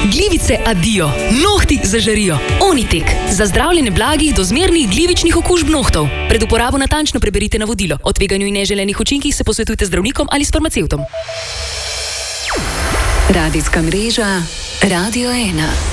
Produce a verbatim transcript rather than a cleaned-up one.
Glivice adijo, nohti zažarijo. Onitek. Za zdravljenje blagih do zmernih glivičnih okužb nohtov. Pred uporabo natančno preberite navodilo. O tveganju in neželenih učinkih se posvetujte z zdravnikom ali s farmacevtom. Radijska mreža Radio ena.